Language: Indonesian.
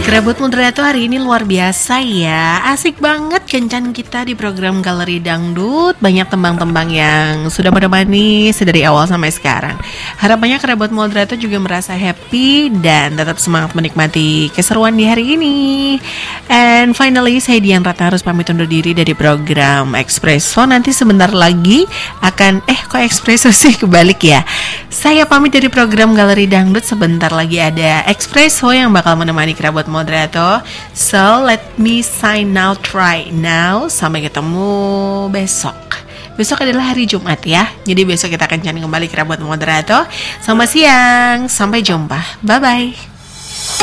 Kerabut Moderator hari ini luar biasa ya. Asik banget kencan kita di program Galeri Dangdut. Banyak tembang-tembang yang sudah menemani sedari awal sampai sekarang. Harapannya Kerabut Moderator juga merasa happy dan tetap semangat menikmati keseruan di hari ini. And finally, saya Dian Ratna harus pamit undur diri dari program Expresso. Nanti sebentar lagi akan kok Expresso sih kebalik ya. Saya pamit dari program Galeri Dangdut. Sebentar lagi ada Expresso yang bakal menemani Kerabut Moderator. So let me sign now, try now. Sampai ketemu besok. Besok adalah hari Jumat ya. Jadi besok kita akan cari kembali Kerabut Moderator. Selamat siang, sampai jumpa. Bye bye.